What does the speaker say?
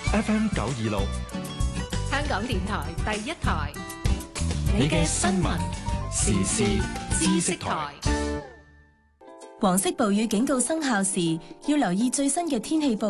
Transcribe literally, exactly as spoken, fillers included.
F M 九二六， 香港電台第一台， 你嘅新聞時事知識台。 黃色暴雨警告生效時，要留意最新嘅天氣報